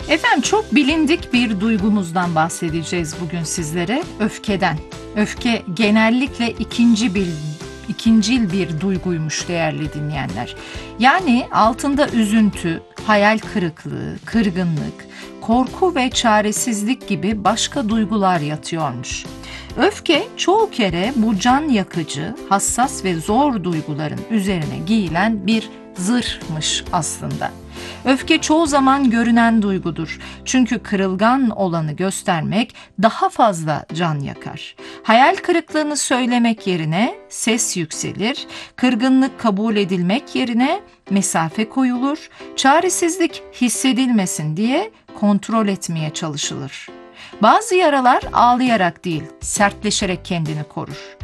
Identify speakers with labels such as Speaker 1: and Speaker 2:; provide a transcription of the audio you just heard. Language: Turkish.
Speaker 1: Efendim çok bilindik bir duygumuzdan bahsedeceğiz bugün sizlere. Öfkeden. Öfke genellikle ikincil bir duyguymuş değerli dinleyenler. Yani altında üzüntü, hayal kırıklığı, kırgınlık, korku ve çaresizlik gibi başka duygular yatıyormuş. Öfke çoğu kere bu can yakıcı, hassas ve zor duyguların üzerine giyilen bir zırhmış aslında. Öfke çoğu zaman görünen duygudur. Çünkü kırılgan olanı göstermek daha fazla can yakar. Hayal kırıklığını söylemek yerine ses yükselir, kırgınlık kabul edilmek yerine mesafe koyulur, çaresizlik hissedilmesin diye kontrol etmeye çalışılır. Bazı yaralar ağlayarak değil, sertleşerek kendini korur.